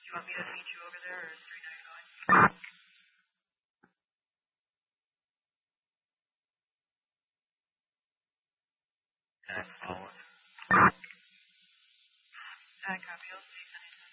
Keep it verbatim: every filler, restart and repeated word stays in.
you want me to meet you over there, or is Serena going? Can I follow it? I copy. I'll see